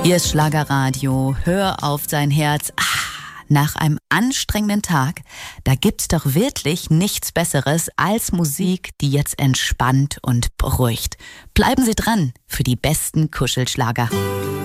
Hier ist Schlagerradio. Hör auf sein Herz. Nach einem anstrengenden Tag, da gibt's doch wirklich nichts Besseres als Musik, die jetzt entspannt und beruhigt. Bleiben Sie dran für die besten Kuschelschlager.